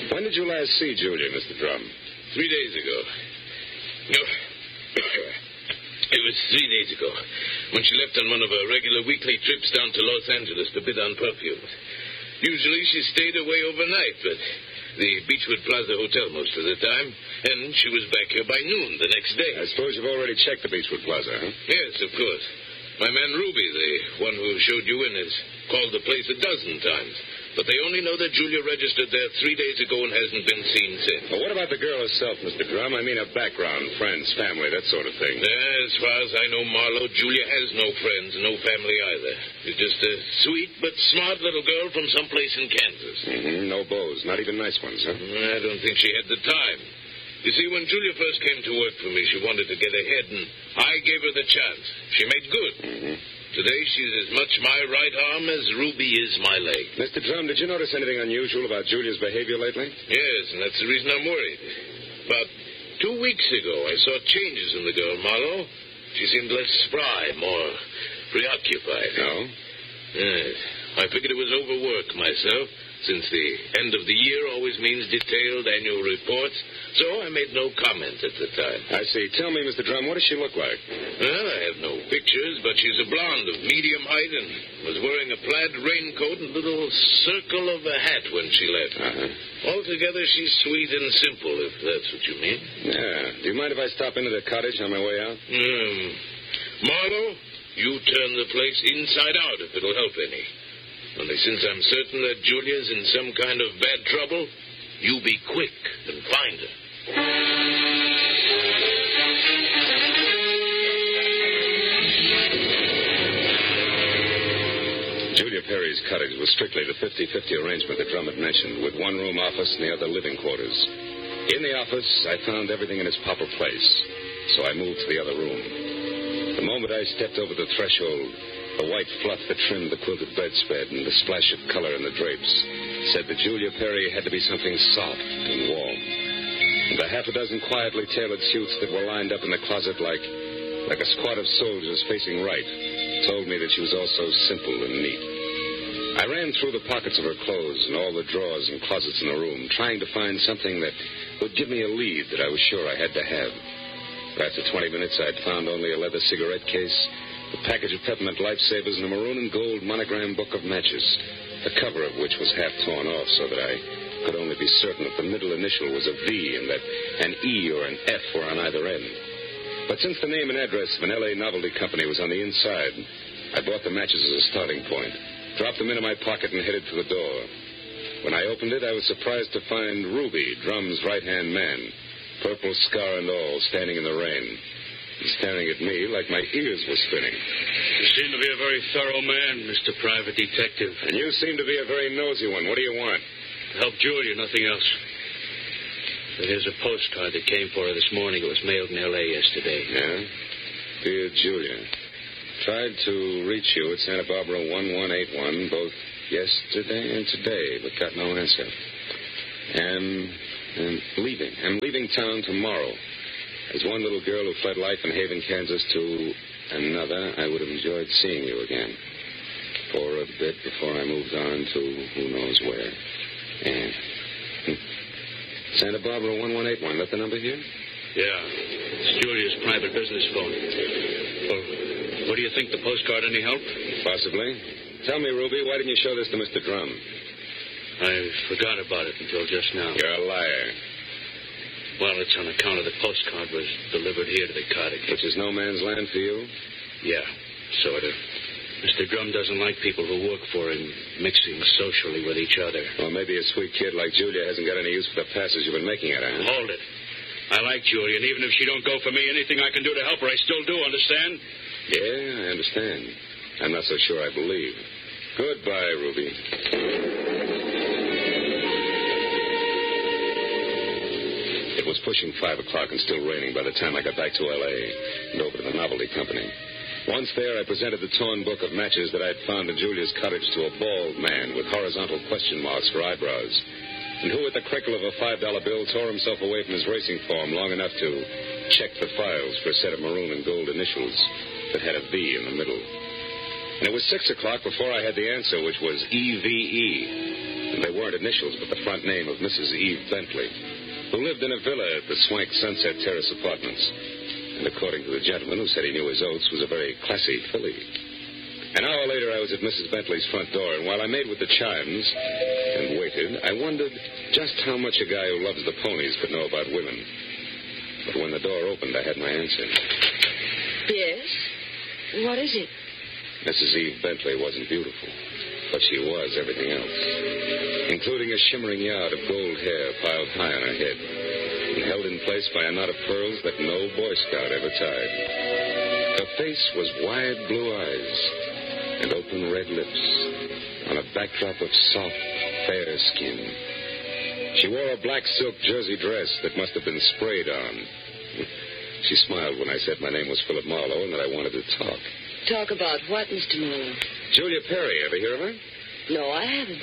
When did you last see Julia, Mr. Drum? 3 days ago. No. It was 3 days ago, when she left on one of her regular weekly trips down to Los Angeles to bid on perfumes. Usually she stayed away overnight, but the Beechwood Plaza Hotel most of the time, and she was back here by noon the next day. I suppose you've already checked the Beechwood Plaza, huh? Yes, of course. My man Ruby, the one who showed you in, has called the place 12 times. But they only know that Julia registered there 3 days ago and hasn't been seen since. Well, what about the girl herself, Mr. Drum? I mean, her background, friends, family, that sort of thing. As far as I know, Marlowe, Julia has no friends, no family either. She's just a sweet but smart little girl from someplace in Kansas. Mm-hmm. No beaux, not even nice ones, huh? I don't think she had the time. You see, when Julia first came to work for me, she wanted to get ahead, and I gave her the chance. She made good. Mm-hmm. Today, she's as much my right arm as Ruby is my leg. Mr. Drum, did you notice anything unusual about Julia's behavior lately? Yes, and that's the reason I'm worried. About 2 weeks ago, I saw changes in the girl, Marlowe. She seemed less spry, more preoccupied. No? Yes. I figured it was overwork myself, since the end of the year always means detailed annual reports. So I made no comment at the time. I see. Tell me, Mr. Drum, what does she look like? Well, I have no pictures, but she's a blonde of medium height and was wearing a plaid raincoat and a little circle of a hat when she left. Uh-huh. Altogether, she's sweet and simple, if that's what you mean. Yeah. Do you mind if I stop into the cottage on my way out? Marlowe, you turn the place inside out if it'll help any. Only since I'm certain that Julia's in some kind of bad trouble, you be quick and find her. Julia Perry's cottage was strictly the 50-50 arrangement that Drum had mentioned, with one room office and the other living quarters. In the office, I found everything in its proper place, so I moved to the other room. The moment I stepped over the threshold, the white fluff that trimmed the quilted bedspread and the splash of color in the drapes said that Julia Perry had to be something soft and warm. And the half a dozen quietly tailored suits that were lined up in the closet like a squad of soldiers facing right told me that she was also simple and neat. I ran through the pockets of her clothes and all the drawers and closets in the room, trying to find something that would give me a lead that I was sure I had to have. But after 20 minutes, I'd found only a leather cigarette case, a package of peppermint lifesavers, and a maroon and gold monogram book of matches, the cover of which was half torn off so that I could only be certain that the middle initial was a V and that an E or an F were on either end. But since the name and address of an L.A. novelty company was on the inside, I bought the matches as a starting point, dropped them into my pocket, and headed for the door. When I opened it, I was surprised to find Ruby, Drum's right-hand man, purple scar and all, standing in the rain. He's staring at me like my ears were spinning. You seem to be a very thorough man, Mr. Private Detective. And you seem to be a very nosy one. What do you want? To help Julia, nothing else. There's a postcard that came for her this morning. It was mailed in L.A. yesterday. Yeah? Dear Julia, tried to reach you at Santa Barbara 1181 both yesterday and today, but got no answer. I'm leaving town tomorrow. As one little girl who fled life in Haven, Kansas, to another, I would have enjoyed seeing you again. For a bit before I moved on to who knows where. And Santa Barbara 1181. Let the number here? Yeah. It's Julia's private business phone. Well, what do you think? The postcard any help? Possibly. Tell me, Ruby, why didn't you show this to Mr. Drum? I forgot about it until just now. You're a liar. Well, it's on account of the postcard was delivered here to the cottage. Which is no man's land for you? Yeah, sort of. Mr. Drum doesn't like people who work for him mixing socially with each other. Well, maybe a sweet kid like Julia hasn't got any use for the passes you've been making at her. Hold it. I like Julia, and even if she don't go for me, anything I can do to help her, I still do, understand? Yeah, I understand. I'm not so sure I believe. Goodbye, Ruby. It was pushing 5 o'clock and still raining by the time I got back to L.A. and over to the novelty company. Once there, I presented the torn book of matches that I'd found in Julia's cottage to a bald man with horizontal question marks for eyebrows, and who, at the crinkle of a $5 bill, tore himself away from his racing form long enough to check the files for a set of maroon and gold initials that had a V in the middle. And it was 6 o'clock before I had the answer, which was EVE. And they weren't initials, but the front name of Mrs. Eve Bentley, who lived in a villa at the swank Sunset Terrace Apartments. And according to the gentleman who said he knew his oats, was a very classy filly. An hour later, I was at Mrs. Bentley's front door, and while I made with the chimes and waited, I wondered just how much a guy who loves the ponies could know about women. But when the door opened, I had my answer. Yes? What is it? Mrs. Eve Bentley wasn't beautiful, but she was everything else, including a shimmering yard of gold hair piled high on her head and held in place by a knot of pearls that no Boy Scout ever tied. Her face was wide blue eyes and open red lips on a backdrop of soft, fair skin. She wore a black silk jersey dress that must have been sprayed on. She smiled when I said my name was Philip Marlowe and that I wanted to talk. Talk about what, Mr. Marlowe? Julia Perry, ever hear of her? No, I haven't.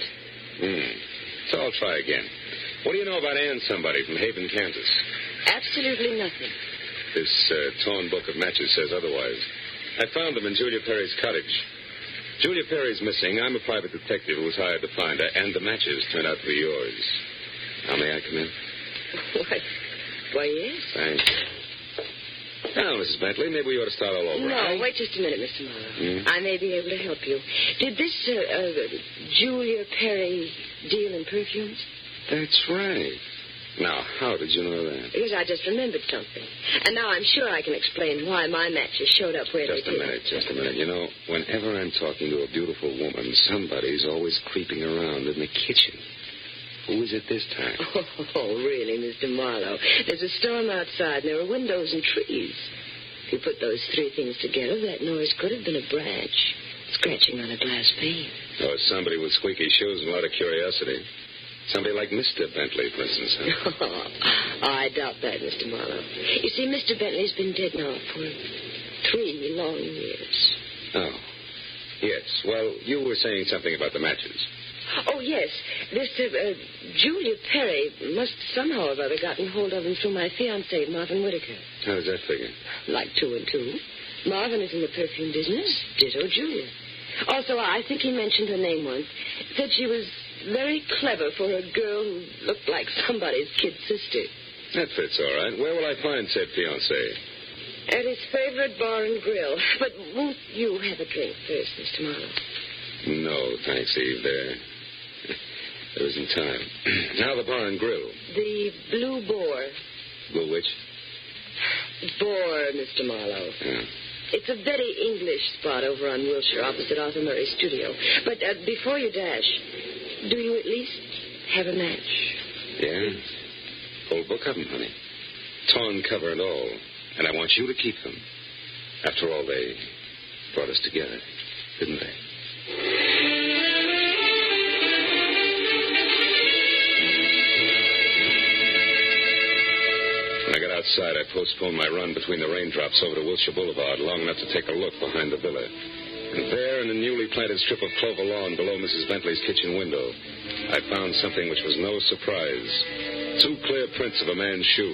So I'll try again. What do you know about Ann somebody from Haven, Kansas? Absolutely nothing. This torn book of matches says otherwise. I found them in Julia Perry's cottage. Julia Perry's missing. I'm a private detective who was hired to find her, and the matches turned out to be yours. Now, may I come in? Why, yes. Thanks. Now, Mrs. Bentley, maybe we ought to start all over. No, wait just a minute, Mr. Marlowe. I may be able to help you. Did this Julia Perry deal in perfumes? That's right. Now, how did you know that? Because I just remembered something. And now I'm sure I can explain why my matches showed up where they did. Just a minute. You know, whenever I'm talking to a beautiful woman, somebody's always creeping around in the kitchen. Who is it this time? Oh, really, Mr. Marlowe? There's a storm outside, and there are windows and trees. If you put those three things together, that noise could have been a branch scratching on a glass pane. Or somebody with squeaky shoes and a lot of curiosity. Somebody like Mr. Bentley, for instance. Huh? I doubt that, Mr. Marlowe. You see, Mr. Bentley's been dead now for 3 long years. Oh. Yes. Well, you were saying something about the matches. Oh, yes. This Julia Perry must somehow or other gotten hold of him through my fiancé, Marvin Whitaker. How does that figure? Like 2 and 2. Marvin is in the perfume business. Ditto Julia. Also, I think he mentioned her name once. Said she was very clever for a girl who looked like somebody's kid sister. That fits all right. Where will I find said fiancé? At his favorite bar and grill. But won't you have a drink first, Mr. Marlowe? No, thanks, Eve. There isn't time. Now the bar and grill. The Blue Boar. Blue which? Boar, Mr. Marlowe. Yeah. It's a very English spot over on Wilshire, opposite Arthur Murray's studio. But before you dash, do you at least have a match? Yeah. Whole book of them, honey. Torn cover and all. And I want you to keep them. After all, they brought us together, didn't they? When I got outside, I postponed my run between the raindrops over to Wilshire Boulevard long enough to take a look behind the villa. And there, in the newly planted strip of clover lawn below Mrs. Bentley's kitchen window, I found something which was no surprise. 2 clear prints of a man's shoes.